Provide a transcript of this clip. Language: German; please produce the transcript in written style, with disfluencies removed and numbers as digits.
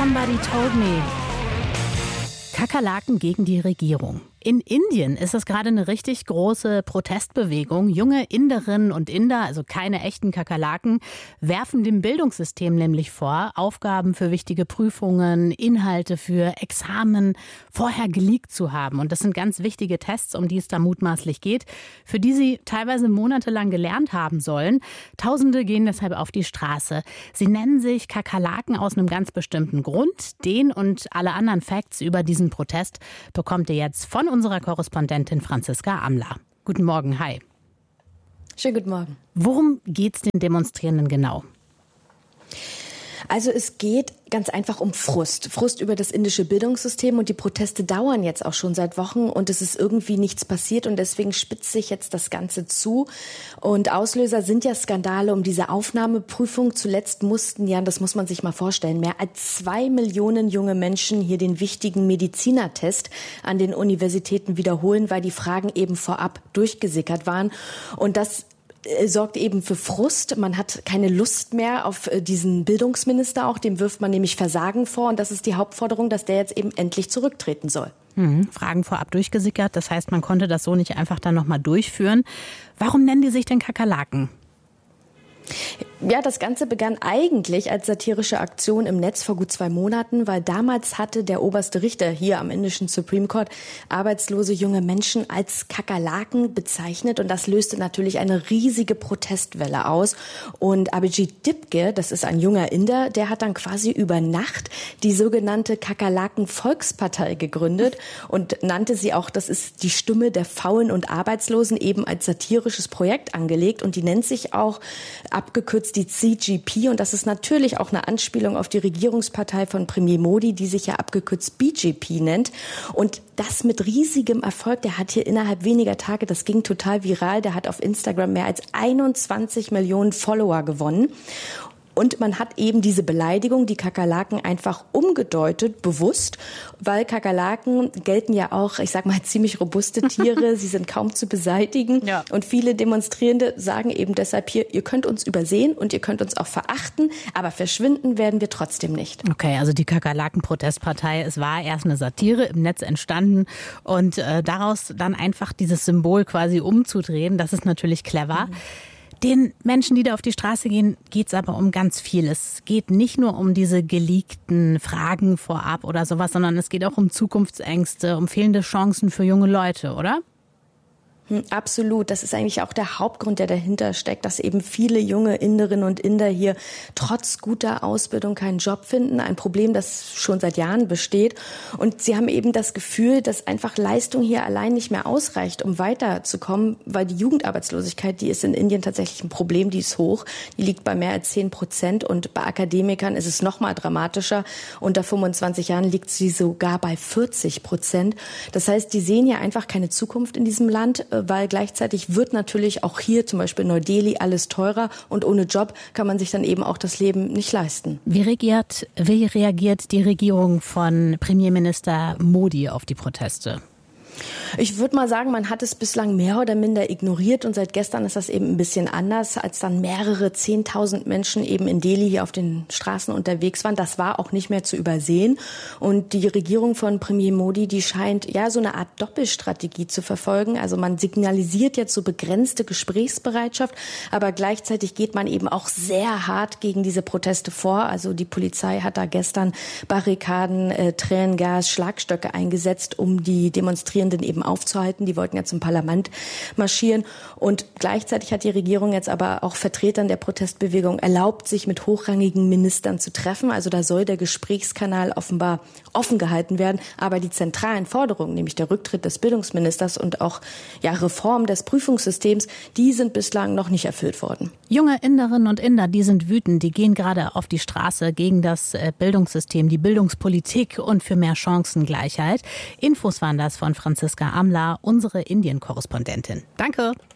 Somebody Told Me. Kakerlaken gegen die Regierung. In Indien ist es gerade eine richtig große Protestbewegung. Junge Inderinnen und Inder, also keine echten Kakerlaken, werfen dem Bildungssystem nämlich vor, Aufgaben für wichtige Prüfungen, Inhalte für Examen vorher geleakt zu haben. Und das sind ganz wichtige Tests, um die es da mutmaßlich geht, für die sie teilweise monatelang gelernt haben sollen. Tausende gehen deshalb auf die Straße. Sie nennen sich Kakerlaken aus einem ganz bestimmten Grund. Den und alle anderen Facts über diesen Protest bekommt ihr jetzt von unserer Korrespondentin Franziska Amler. Guten Morgen, hi. Schönen guten Morgen. Worum geht's den Demonstrierenden genau? Also es geht ganz einfach um Frust. Frust über das indische Bildungssystem, und die Proteste dauern jetzt auch schon seit Wochen und es ist irgendwie nichts passiert, und deswegen spitzt sich jetzt das Ganze zu. Und Auslöser sind ja Skandale um diese Aufnahmeprüfung. Zuletzt mussten ja, das muss man sich mal vorstellen, mehr als 2 Millionen junge Menschen hier den wichtigen Medizinertest an den Universitäten wiederholen, weil die Fragen eben vorab durchgesickert waren. Und das sorgt eben für Frust. Man hat keine Lust mehr auf diesen Bildungsminister auch. Dem wirft man nämlich Versagen vor. Und das ist die Hauptforderung, dass der jetzt eben endlich zurücktreten soll. Fragen vorab durchgesickert. Das heißt, man konnte das so nicht einfach dann nochmal durchführen. Warum nennen die sich denn Kakerlaken? Ja, das Ganze begann eigentlich als satirische Aktion im Netz vor gut 2 Monaten, weil damals hatte der oberste Richter hier am indischen Supreme Court arbeitslose junge Menschen als Kakerlaken bezeichnet, und das löste natürlich eine riesige Protestwelle aus. Und Abhijit Dipke, das ist ein junger Inder, der hat dann quasi über Nacht die sogenannte Kakerlaken-Volkspartei gegründet und nannte sie auch, das ist die Stimme der Faulen und Arbeitslosen, eben als satirisches Projekt angelegt, und die nennt sich auch abgekürzt die CGP, und das ist natürlich auch eine Anspielung auf die Regierungspartei von Premier Modi, die sich ja abgekürzt BJP nennt, und das mit riesigem Erfolg. Der hat hier innerhalb weniger Tage, das ging total viral, der hat auf Instagram mehr als 21 Millionen Follower gewonnen. Und man hat eben diese Beleidigung, die Kakerlaken, einfach umgedeutet, bewusst, weil Kakerlaken gelten ja auch, ich sag mal, ziemlich robuste Tiere. Sie sind kaum zu beseitigen. Ja. Und viele Demonstrierende sagen eben deshalb hier, ihr könnt uns übersehen und ihr könnt uns auch verachten, aber verschwinden werden wir trotzdem nicht. Okay, also die Kakerlaken-Protestpartei, es war erst eine Satire im Netz entstanden, und daraus dann einfach dieses Symbol quasi umzudrehen, das ist natürlich clever. Den Menschen, die da auf die Straße gehen, geht es aber um ganz viel. Es geht nicht nur um diese geleakten Fragen vorab oder sowas, sondern es geht auch um Zukunftsängste, um fehlende Chancen für junge Leute, oder? Absolut. Das ist eigentlich auch der Hauptgrund, der dahinter steckt, dass eben viele junge Inderinnen und Inder hier trotz guter Ausbildung keinen Job finden. Ein Problem, das schon seit Jahren besteht. Und sie haben eben das Gefühl, dass einfach Leistung hier allein nicht mehr ausreicht, um weiterzukommen, weil die Jugendarbeitslosigkeit, die ist in Indien tatsächlich ein Problem, die ist hoch. Die liegt bei mehr als 10%, und bei Akademikern ist es noch mal dramatischer. Unter 25 Jahren liegt sie sogar bei 40%. Das heißt, die sehen ja einfach keine Zukunft in diesem Land, weil gleichzeitig wird natürlich auch hier, zum Beispiel in Neu-Delhi, alles teurer, und ohne Job kann man sich dann eben auch das Leben nicht leisten. Wie reagiert die Regierung von Premierminister Modi auf die Proteste? Ich würde mal sagen, man hat es bislang mehr oder minder ignoriert, und seit gestern ist das eben ein bisschen anders, als dann mehrere 10.000 Menschen eben in Delhi hier auf den Straßen unterwegs waren. Das war auch nicht mehr zu übersehen, und die Regierung von Premier Modi, die scheint ja so eine Art Doppelstrategie zu verfolgen. Also man signalisiert jetzt so begrenzte Gesprächsbereitschaft, aber gleichzeitig geht man eben auch sehr hart gegen diese Proteste vor. Also die Polizei hat da gestern Barrikaden, Tränengas, Schlagstöcke eingesetzt, um die Demonstrierenden eben aufzuhalten. Die wollten ja zum Parlament marschieren. Und gleichzeitig hat die Regierung jetzt aber auch Vertretern der Protestbewegung erlaubt, sich mit hochrangigen Ministern zu treffen. Also da soll der Gesprächskanal offenbar offen gehalten werden. Aber die zentralen Forderungen, nämlich der Rücktritt des Bildungsministers und auch Reform des Prüfungssystems, die sind bislang noch nicht erfüllt worden. Junge Inderinnen und Inder, die sind wütend. Die gehen gerade auf die Straße gegen das Bildungssystem, die Bildungspolitik und für mehr Chancengleichheit. Infos waren das von Franziska Amler, unsere Indien-Korrespondentin. Danke.